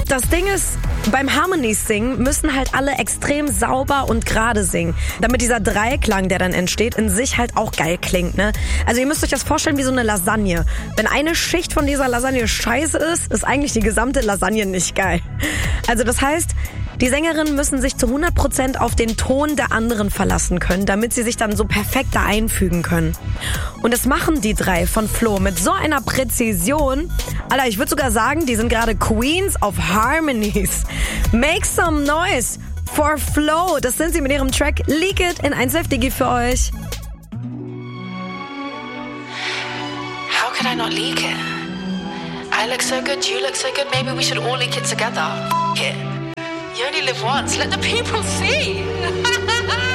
Das Ding ist, beim Harmonies-Singen müssen halt alle extrem sauber und gerade singen, damit dieser Dreiklang, der dann entsteht, in sich halt auch geil klingt, ne? Also ihr müsst euch das vorstellen wie so eine Lasagne. Wenn eine Schicht von dieser Lasagne scheiße ist eigentlich die gesamte Lasagne nicht geil. Also das heißt, die Sängerinnen müssen sich zu 100% auf den Ton der anderen verlassen können, damit sie sich dann so perfekt da einfügen können. Und das machen die drei von Flo mit so einer Präzision. Alter, ich würde sogar sagen, die sind gerade Queens of Harmonies. Make some noise for Flo. Das sind sie mit ihrem Track Leak It in 1Live Digi für euch. How could I not leak it? I look so good, you look so good, maybe we should all leak it together. F*** it. You only live once, let the people see.